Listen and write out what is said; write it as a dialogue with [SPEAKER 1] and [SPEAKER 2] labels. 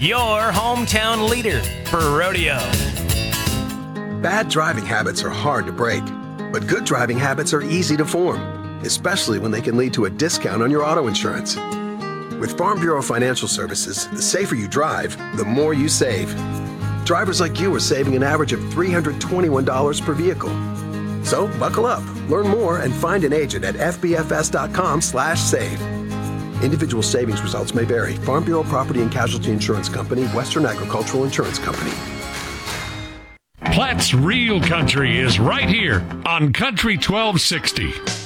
[SPEAKER 1] your hometown leader for rodeo.
[SPEAKER 2] Bad driving habits are hard to break, but good driving habits are easy to form, especially when they can lead to a discount on your auto insurance. With Farm Bureau Financial Services, the safer you drive, the more you save. Drivers like you are saving an average of $321 per vehicle. So buckle up, learn more, and find an agent at fbfs.com/save. Individual savings results may vary. Farm Bureau Property and Casualty Insurance Company, Western Agricultural Insurance Company.
[SPEAKER 3] Platt's Real Country is right here on Country 1260.